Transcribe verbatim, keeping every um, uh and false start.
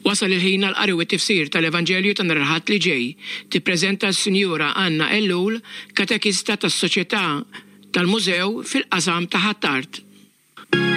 Wasal il-ħin għal-qari u t-tifsir tal-Evanġelju ta' nhar il-Ħadd li ġej tippreżenta s-Sinjura Anna Ellul, katekista tas-Soċjetà tal-Mużew fil-qasam ta' ħadd-art.